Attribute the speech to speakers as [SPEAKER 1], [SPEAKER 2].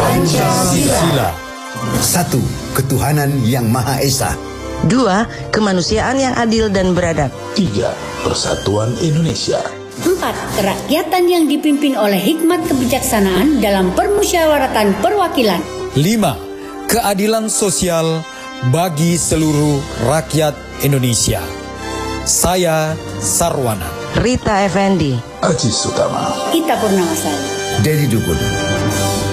[SPEAKER 1] Pancasila.
[SPEAKER 2] 1. Ketuhanan yang Maha Esa.
[SPEAKER 3] 2. Kemanusiaan yang adil dan beradab.
[SPEAKER 1] 3. Persatuan Indonesia.
[SPEAKER 4] 4. Kerakyatan yang dipimpin oleh hikmat kebijaksanaan dalam permusyawaratan perwakilan.
[SPEAKER 5] 5. Keadilan sosial bagi seluruh rakyat Indonesia. Saya Sarwana,
[SPEAKER 3] Rita Effendi,
[SPEAKER 1] Aji Sutama,
[SPEAKER 4] Ita Purnamasari,
[SPEAKER 2] Dedi Dukun.